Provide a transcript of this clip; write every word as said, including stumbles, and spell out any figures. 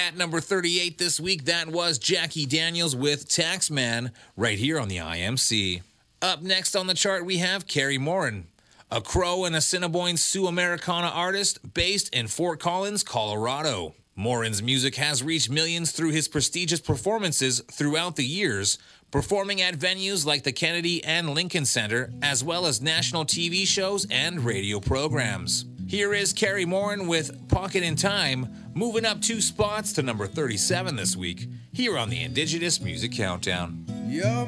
At number thirty-eight this week, that was Jackie Daniels with Taxman, right here on the I M C. Up next on the chart, we have Carrie Morin, a Crow and Assiniboine Sioux Americana artist based in Fort Collins, Colorado. Morin's music has reached millions through his prestigious performances throughout the years, performing at venues like the Kennedy and Lincoln Center, as well as national T V shows and radio programs. Here is Carrie Morin with Pocket in Time, moving up two spots to number thirty-seven this week, here on the Indigenous Music Countdown. Yo.